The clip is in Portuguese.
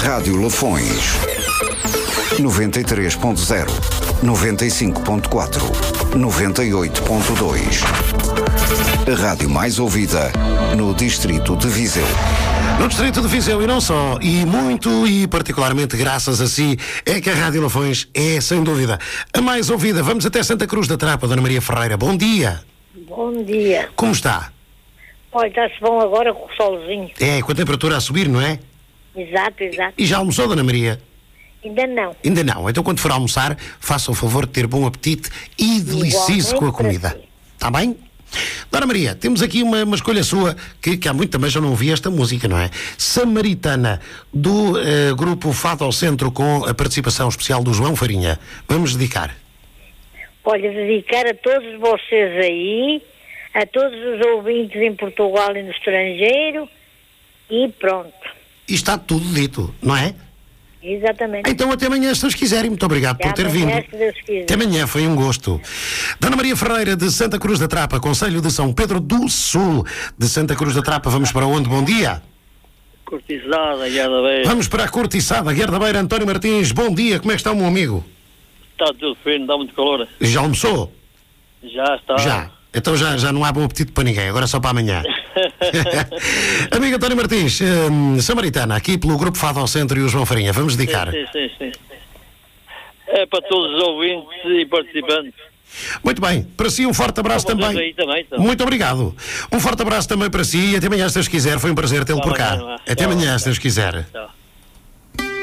Rádio Lafões 93.0, 95.4, 98.2. A rádio mais ouvida no distrito de Viseu. No distrito de Viseu e não só, e muito e particularmente graças a si, é que a Rádio Lafões é, sem dúvida, a mais ouvida. Vamos até Santa Cruz da Trapa, Dona Maria Ferreira. Bom dia. Bom dia. Como está? Olha, está-se bom agora com o solzinho. É, com a temperatura a subir, não é? Exato, exato. E já almoçou, Dona Maria? Ainda não. Ainda não. Então, quando for almoçar, faça o favor de ter bom apetite e delicioso com a comida. Está bem? Dona Maria, temos aqui uma escolha sua, que há muito também já não ouvi esta música, não é? Samaritana, do grupo Fado ao Centro, com a participação especial do João Farinha. Vamos dedicar. Olha, dedicar a todos vocês aí, a todos os ouvintes em Portugal e no estrangeiro, e pronto. E está tudo dito, não é? Exatamente. Então até amanhã, se Deus quiserem. Muito obrigado por ter vindo. Se Deus quiser. Até amanhã, foi um gosto. Dona Maria Ferreira, de Santa Cruz da Trapa, Concelho de São Pedro do Sul. De Santa Cruz da Trapa, vamos para onde? Bom dia. Cortiçada, Guerra Beira. Vamos para a Cortiçada, Guerra Beira. António Martins, bom dia. Como é que está o meu amigo? Está tudo fino, dá muito calor. Já almoçou? Já está. Já. Então já não há bom apetite para ninguém, agora é só para amanhã. Amigo António Martins, Samaritana, aqui pelo Grupo Fado ao Centro e o João Farinha, vamos dedicar. Sim. É para todos os ouvintes e participantes. Muito bem, para si um forte abraço também. Aí também então. Muito obrigado. Um forte abraço também para si e até amanhã, se Deus quiser. Foi um prazer tê-lo por cá. Até amanhã, se Deus quiser. Tchau.